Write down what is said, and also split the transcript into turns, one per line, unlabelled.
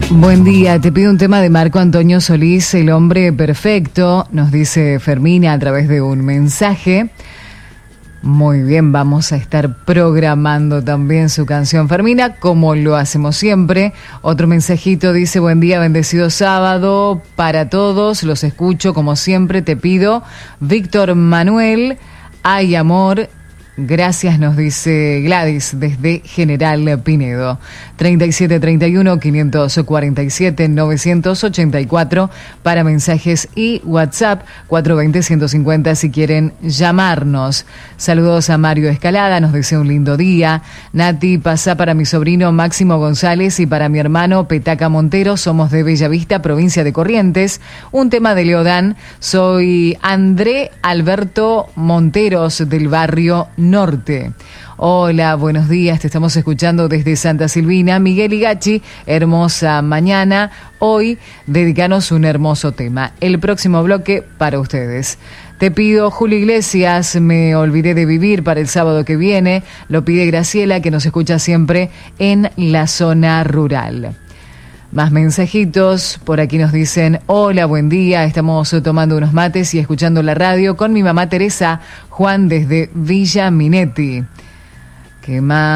Buen día, te pido un tema de Marco Antonio Solís, El hombre perfecto, nos dice Fermina a través de un mensaje. Muy bien, vamos a estar programando también su canción Fermina, como lo hacemos siempre. Otro mensajito dice, buen día, bendecido sábado para todos, los escucho como siempre, te pido. Víctor Manuel, hay amor. Gracias, nos dice Gladys desde General Pinedo. 3731-547-984 para mensajes y WhatsApp 420-150 si quieren llamarnos. Saludos a Mario Escalada, nos desea un lindo día. Nati, pasa para mi sobrino Máximo González y para mi hermano Petaca Montero, somos de Bellavista, provincia de Corrientes. Un tema de Leodán, soy André Alberto Monteros del barrio Norte. Hola, buenos días, te estamos escuchando desde Santa Silvina. Miguel Igachi, hermosa mañana. Hoy dedicanos un hermoso tema. El próximo bloque para ustedes. Te pido Julio Iglesias, me olvidé de vivir para el sábado que viene. Lo pide Graciela, que nos escucha siempre en la zona rural. Más mensajitos, por aquí nos dicen, hola, buen día, estamos tomando unos mates y escuchando la radio con mi mamá Teresa, Juan desde Villa Minetti. ¿Qué más?